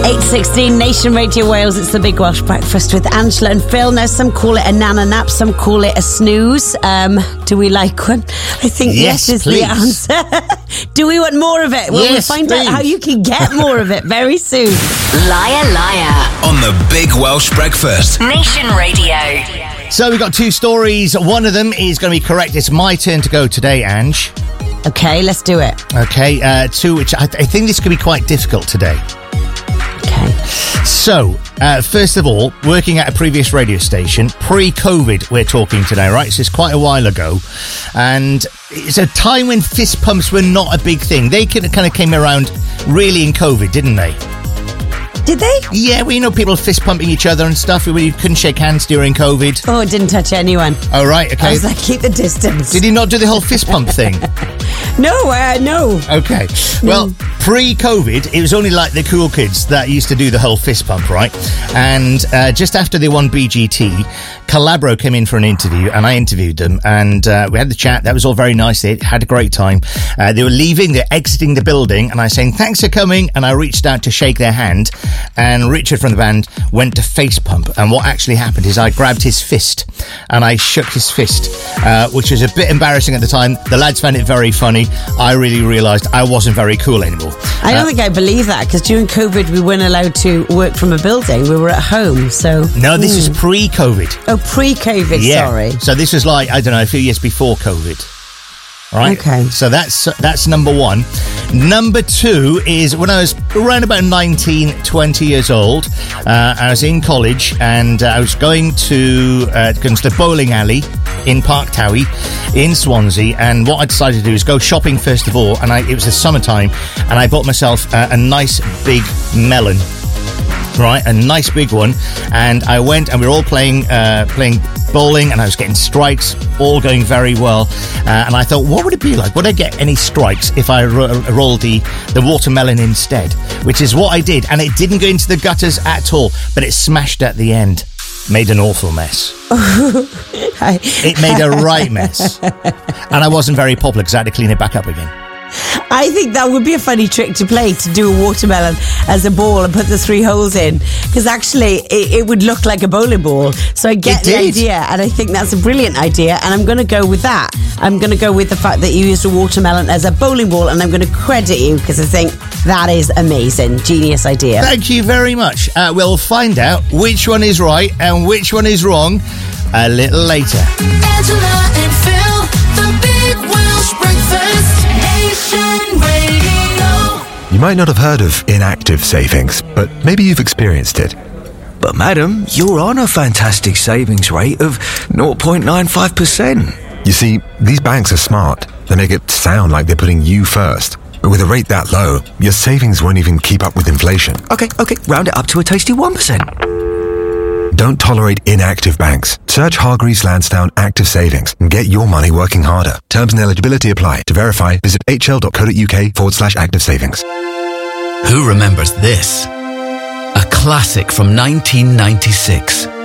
8:16 Nation Radio Wales. It's the Big Welsh Breakfast with Angela and Phil. Now, some call it a nana nap, some call it a snooze. Do we like one? I think yes is please. the answer. Do we want more of it? Well, Yes, we'll find please. out how you can get more of it very soon. Liar, liar. On the Big Welsh Breakfast. Nation Radio. So we've got two stories. One of them is going to be correct. It's my turn to go today, Ange. Okay, let's do it. Okay, two which I think this could be quite difficult today. Okay. So, first of all, working at a previous radio station, pre-COVID, we're talking today, right? So it's quite a while ago. And it's a time when fist pumps were not a big thing. They kind of came around really in COVID, didn't they? Did they? Yeah, well, you know, people fist pumping each other and stuff. We couldn't shake hands during COVID. Oh, it didn't touch anyone. Oh, right, okay. I was like, keep the distance. Did he not do the whole fist pump thing? No, no. Okay. Well, pre-COVID, it was only like the cool kids that used to do the whole fist pump, right? And just after they won BGT, Calabro came in for an interview, and I interviewed them, and we had the chat. That was all very nice. They had a great time. They were leaving, they're exiting the building, and I was saying, thanks for coming, and I reached out to shake their hand, and Richard from the band went to face pump, and what actually happened is I grabbed his fist, and I shook his fist, which was a bit embarrassing at the time. The lads found it very funny. I really realised I wasn't very cool anymore. I don't think I believe that, because during COVID we weren't allowed to work from a building. We were at home, so... No, this is pre-COVID. Oh, pre-COVID, Yeah. sorry. So this was like, I don't know, a few years before COVID. All right. Okay. So that's number one. Number two is when I was around about 19, 20 years old, I was in college and I was going to the bowling alley in Park Towie in Swansea, and what I decided to do is go shopping first of all, and it was the summertime, and I bought myself a nice big melon. Right, a nice big one, and I went and we were all playing bowling, and I was getting strikes, all going very well, and I thought, what would it be like? Would I get any strikes if I rolled the watermelon instead? Which is what I did, and it didn't go into the gutters at all, but it smashed at the end. Made an awful mess. It made a right mess, and I wasn't very popular because I had to clean it back up again. I think that would be a funny trick to play, to do a watermelon as a ball and put the 3 holes in, because actually it would look like a bowling ball. So I get the idea, and I think that's a brilliant idea, and I'm going to go with that. I'm going to go with the fact that you used a watermelon as a bowling ball, and I'm going to credit you because I think that is amazing. Genius idea. Thank you very much. We'll find out which one is right and which one is wrong a little later. Angela and Phil, the Big Welsh Breakfast, Nation Radio. You might not have heard of inactive savings, but maybe you've experienced it. But madam, you're on a fantastic savings rate of 0.95%. You see, these banks are smart. They make it sound like they're putting you first. But with a rate that low, your savings won't even keep up with inflation. Okay, round it up to a tasty 1%. Don't tolerate inactive banks. Search Hargreaves Lansdown Active Savings and get your money working harder. Terms and eligibility apply. To verify, visit hl.co.uk/active savings. Who remembers this? A classic from 1996.